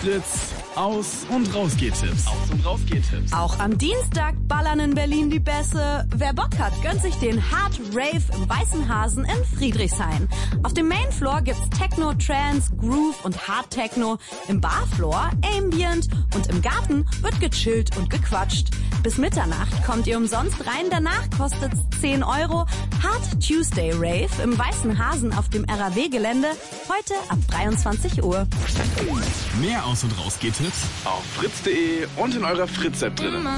Fritz, Aus- und Rausgehtipps. Auch am Dienstag ballern in Berlin die Bässe. Wer Bock hat, gönnt sich den Hard Rave im Weißen Hasen in Friedrichshain. Auf dem Mainfloor gibt's Techno, Trance, Groove und Hard Techno. Im Barfloor Ambient und im Garten wird gechillt und gequatscht. Bis Mitternacht kommt ihr umsonst rein, danach kostet's 10 €. Hard Tuesday Rave im Weißen Hasen auf dem RAW-Gelände, heute ab 23 Uhr. Mehr Aus- und Rausgehtipps Auf fritz.de und in eurer Fritz-App drin.